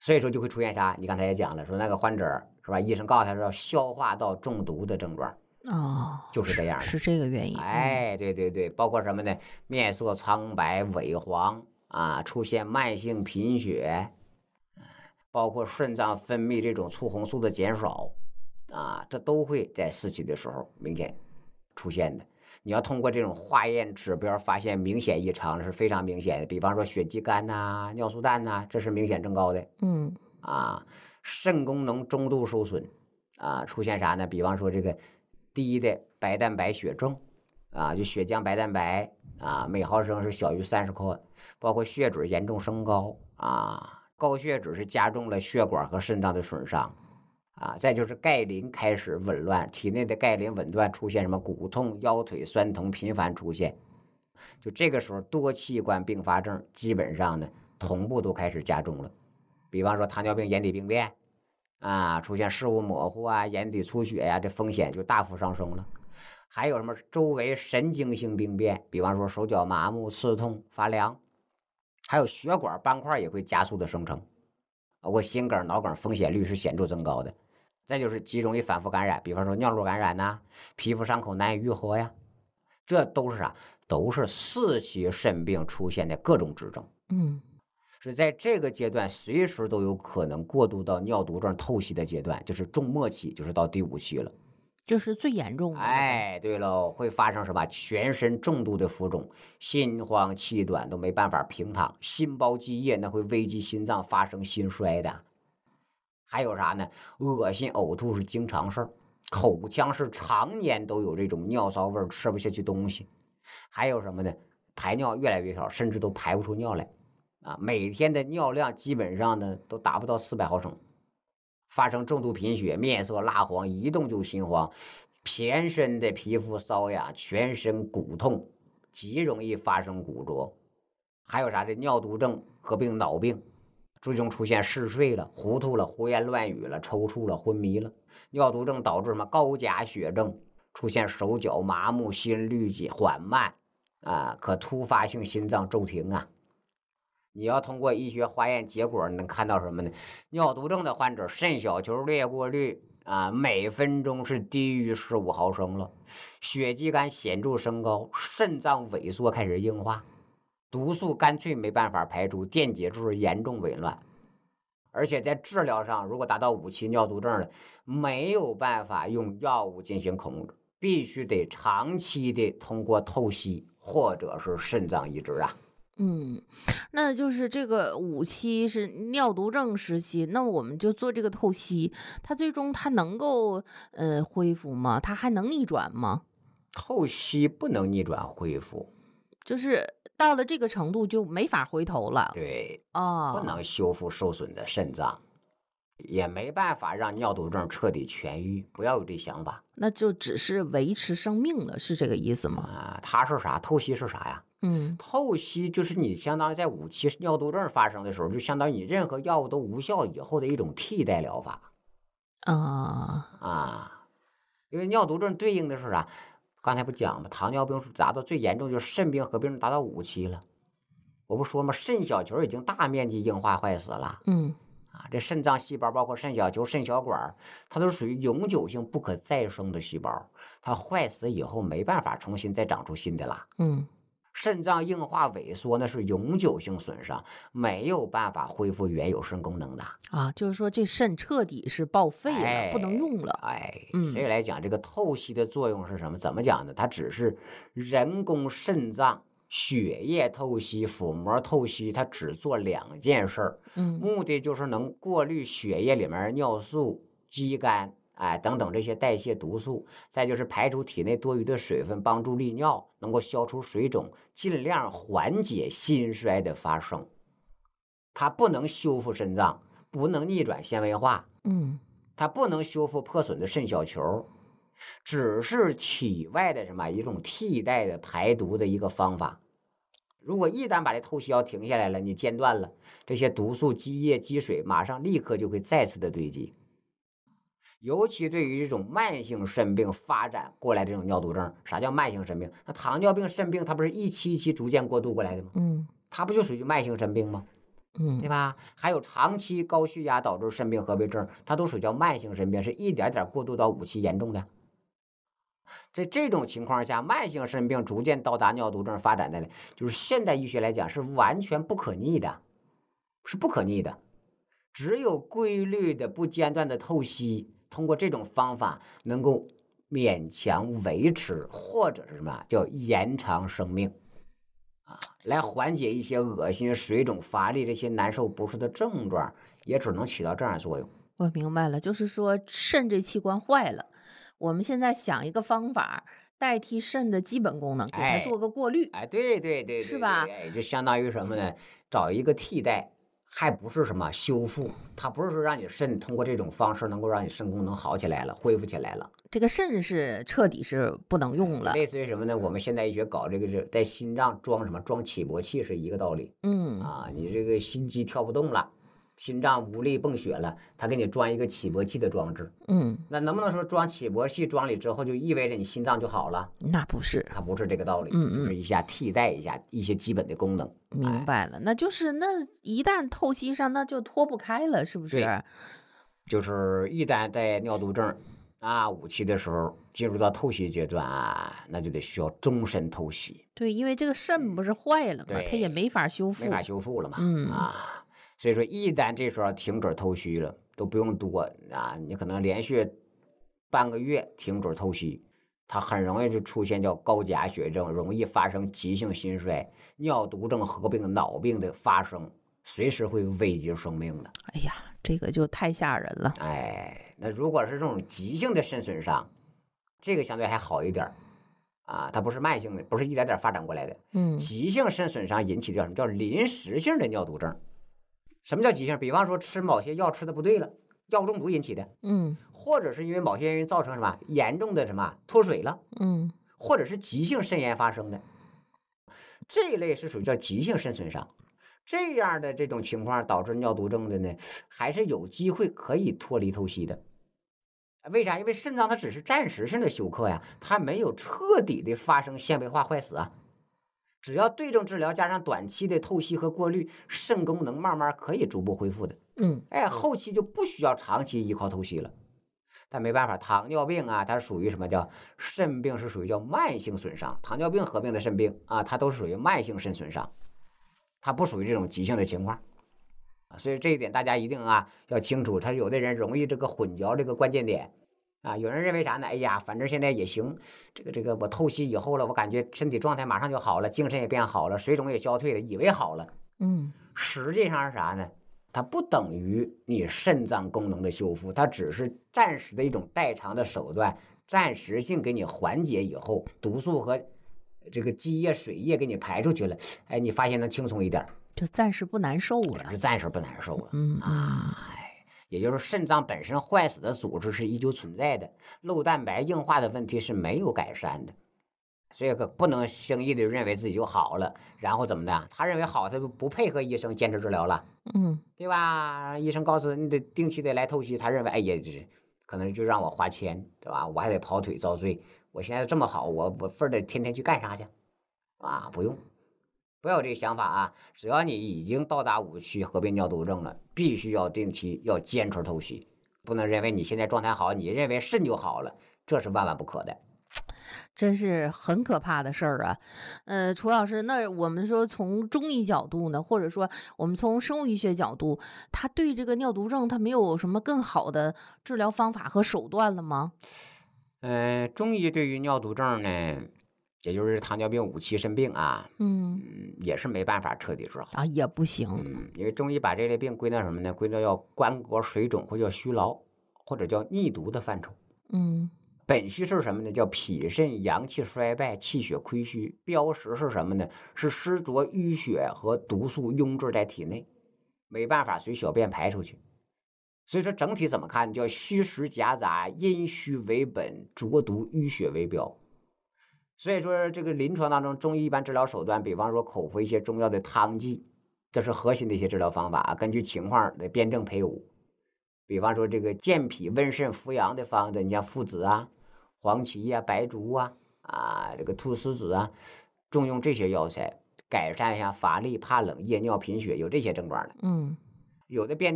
所以说就会出现啥？你刚才也讲了，说那个患者是吧？医生告诉他说消化道中毒的症状， 哦， 就是这样的。 是这个原因。 哎，对对对，包括什么呢？面色苍白、萎黄啊，出现慢性贫血，包括肾脏分泌这种促红素的减少啊，这都会在四期的时候明显出现的。你要通过这种化验指标发现明显异常是非常明显的，比方说血肌酐呐、尿素氮呐，这是明显增高的。 嗯啊，肾功能中度受损啊，出现啥呢？比方说这个低的白蛋白血症啊，就血浆白蛋白啊，每毫升是小于30克，包括血脂严重升高啊，高血脂是加重了血管和肾脏的损伤啊，再就是钙磷开始紊乱，体内的钙磷紊乱出现什么骨痛、腰腿酸疼频繁出现，就这个时候多器官并发症基本上呢同步都开始加重了。比方说糖尿病眼底病变啊，出现视物模糊啊、眼底出血呀，这风险就大幅上升了。还有什么周围神经性病变，比方说手脚麻木、刺痛、发凉，还有血管斑块也会加速的生成，包括心梗、脑梗风险率是显著增高的。再就是极容易反复感染，比方说尿路感染呐、皮肤伤口难以愈合呀，这都是啥？都是四期肾病出现的各种指征。 嗯， 是在这个阶段随时都有可能过渡到尿毒症透析的阶段，就是中末期，就是到第5期了。 就是最严重的了呗。 哎，对喽，会发生什么？全身重度的浮肿，心慌气短都没办法平躺，心包积液那会危及心脏发生心衰的。还有啥呢？恶心呕吐是经常事儿，口腔是常年都有这种尿骚味儿，吃不下去东西。还有什么呢？排尿越来越少，甚至都排不出尿来。啊，每天的尿量基本上呢都达不到400毫升，发生重度贫血，面色蜡黄，一动就心慌，全身的皮肤瘙痒，全身骨痛，极容易发生骨折。还有啥的尿毒症合并脑病，最终出现嗜睡了、糊涂了、胡言乱语了、抽搐了、昏迷了。尿毒症导致什么高钾血症，出现手脚麻木、心率缓慢啊，可突发性心脏骤停啊。你要通过医学化验结果能看到什么呢？尿毒症的患者肾小球裂过率啊，每分钟是低于15毫升了，血肌酐显著升高，肾脏萎缩开始硬化，毒素干脆没办法排出，电解质严重紊乱。而且在治疗上，如果达到5期尿毒症了，没有办法用药物进行控制，必须得长期的通过透析或者是肾脏移植啊。 嗯，那就是这个5期是尿毒症时期，那我们就做这个透析，它最终它能够恢复吗？它还能逆转吗？ 透析不能逆转恢复， 就是到了这个程度就没法回头了。 对，不哦， 能修复受损的肾脏，也没办法让尿毒症彻底痊愈，不要有这想法那就只是维持生命了，是这个意思吗？ 啊。它是啥？透析是啥呀？ 嗯， 透析就是你相当于在5期尿毒症发生的时候，就相当于你任何药物都无效以后的一种替代疗法啊， 啊。因为尿毒症对应的是啥？刚才不讲吗？糖尿病是达到最严重，就是肾病合并达到5期了。我不说吗？肾小球已经大面积硬化坏死了。 嗯啊，这肾脏细胞包括肾小球、肾小管，它都是属于永久性不可再生的细胞，它坏死以后没办法重新再长出新的啦。 嗯， 肾脏硬化萎缩那是永久性损伤，没有办法恢复原有肾功能的。 啊，就是说这肾彻底是报废了，不能哎用了。 哎，所嗯以来讲，这个透析的作用是什么？怎么讲呢？它只是人工肾脏血液透析、腹膜透析，它只做2件事儿， 嗯目的就是能过滤血液里面尿素、肌酐。哎，等等这些代谢毒素，再就是排出体内多余的水分，帮助利尿，能够消除水肿，尽量缓解心衰的发生。它不能修复肾脏，不能逆转纤维化， 嗯它不能修复破损的肾小球，只是体外的什么一种替代的排毒的一个方法。如果一旦把这透析药停下来了，你间断了，这些毒素积液积水，马上立刻就会再次的堆积。尤其对于这种慢性肾病发展过来这种尿毒症，啥叫慢性肾病？那糖尿病肾病它不是一期一期逐渐过渡过来的吗？ 嗯它不就属于慢性肾病吗？ 嗯， 对吧？还有长期高血压导致肾病合并症，它都属于叫慢性肾病，是一点点过渡到5期严重的。在这种情况下，慢性肾病逐渐到达尿毒症发展的，就是现代医学来讲是完全不可逆的，是不可逆的。只有规律的、不间断的透析，通过这种方法能够勉强维持，或者是什么叫延长生命啊，来缓解一些恶心、水肿、乏力这些难受不适的症状，也只能起到这样的作用。 我明白了，就是说肾这器官坏了，我们现在想一个方法代替肾的基本功能，给它哎做个过滤， 哎，对对对对对， 是吧？ 哎，就相当于什么呢？找一个替代，还不是什么修复，它不是说让你肾通过这种方式能够让你肾功能好起来了、恢复起来了。 这个肾是彻底是不能用了。 就类似于什么呢？我们现代医学搞这个是在心脏装什么装起搏器是一个道理嗯啊。你这个心肌跳不动了，心脏无力泵血了，他给你装一个起搏器的装置。 嗯， 那能不能说装起搏器装里之后就意味着你心脏就好了？ 那不是。 它不是这个道理，就是一下替代一下一些基本的功能。 明白了，那就是那一旦透析上，那就脱不开了，是不对是？ 就是一旦在尿毒症5期的时候进入到透析阶段那就得需要终身透析， 对，因为这个肾不是坏了嘛，它也对没法修复。 没法修复了嘛。 嗯所以说一旦这时候停止透析了，都不用多你可能连续半个月停止透析，它很容易就出现叫高钾血症，容易发生急性心衰、尿毒症合并脑病的发生，随时会危及生命的。 哎呀，这个就太吓人了。 哎，那如果是这种急性的肾损伤，这个相对还好一点它不是慢性的，不是一点点发展过来的。 嗯急性肾损伤引起的叫什么叫临时性的尿毒症？什么叫急性？比方说吃某些药吃的不对了，药中毒引起的， 嗯或者是因为某些原因造成什么严重的什么脱水了， 嗯或者是急性肾炎发生的，这一类是属于叫急性肾损伤。这样的这种情况导致尿毒症的呢，还是有机会可以脱离透析的。为啥？因为肾脏它只是暂时性的休克呀，它没有彻底的发生纤维化坏死只要对症治疗加上短期的透析和过滤，肾功能慢慢可以逐步恢复的。 嗯后期就不需要长期依靠透析了。但没办法，糖尿病它属于什么叫肾病？是属于叫慢性损伤。糖尿病合并的肾病它都是属于慢性肾损伤，它不属于这种急性的情况所以这一点大家一定要清楚。他有的人容易这个混淆这个关键点有人认为啥呢？哎呀，反正现在也行，这个我透析以后了，我感觉身体状态马上就好了，精神也变好了，水肿也消退了，以为好了。实际上是啥呢？它不等于你肾脏功能的修复，它只是暂时的一种代偿的手段，暂时性给你缓解以后，毒素和这个积液、水液给你排出去了，你发现能轻松一点， 就暂时不难受了。 是暂时不难受了。 嗯也就是肾脏本身坏死的组织是依旧存在的，漏蛋白硬化的问题是没有改善的，所以可不能轻易的认为自己就好了，然后怎么的？他认为好，他就不配合医生坚持治疗了，对吧？医生告诉你得定期的来透析，他认为哎呀，这可能就让我花钱，对吧？我还得跑腿遭罪，我现在这么好，我非得天天去干啥去？不用。不要有这个想法只要你已经到达5期合并尿毒症了，必须要定期要坚持透析，不能认为你现在状态好，你认为肾就好了，这是万万不可的。 真是很可怕的事儿楚老师，那我们说从中医角度呢，或者说我们从生物医学角度，他对这个尿毒症，他没有什么更好的治疗方法和手段了吗？ 中医对于尿毒症呢，也就是糖尿病5期肾病也是没办法彻底治好也不行。 因为中医把这类病归到什么呢？归到叫关节水肿或叫虚劳或者叫逆毒的范畴。本虚是什么呢？叫脾肾阳气衰败，气血亏虚。标识是什么呢？是湿浊淤血和毒素壅滞在体内，没办法随小便排出去。所以说整体怎么看？叫虚实夹杂，阴虚为本，浊毒淤血为标。所以说这个临床当中，中医一般治疗手段，比方说口服一些中药的汤剂，这是核心的一些治疗方法根据情况的辩证配伍。比方说这个健脾温肾扶阳的方子，你像附子黄芪白术这个菟丝子重用这些药材， 改善一下乏力、怕冷、夜尿、贫血，有这些症状的。 嗯。 有的便